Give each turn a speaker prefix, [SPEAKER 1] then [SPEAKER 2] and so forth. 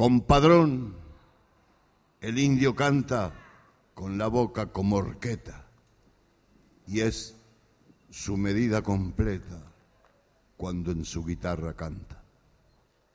[SPEAKER 1] Compadrón, el indio canta con la boca como horqueta y es su medida completa cuando en su guitarra canta.